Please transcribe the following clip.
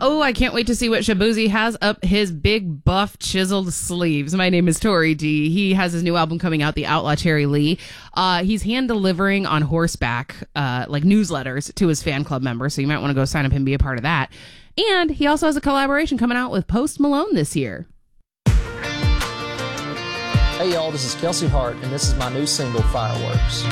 Oh, I can't wait to see what Shaboozey has up his big, buff, chiseled sleeves. My name is Tori D. He has his new album coming out, The Outlaw Cherry Lee. He's hand-delivering on horseback, like newsletters to his fan club members, so you might want to go sign up and be a part of that. And he also has a collaboration coming out with Post Malone this year. Hey, y'all, this is Kelsey Hart, and this is my new single, Fireworks.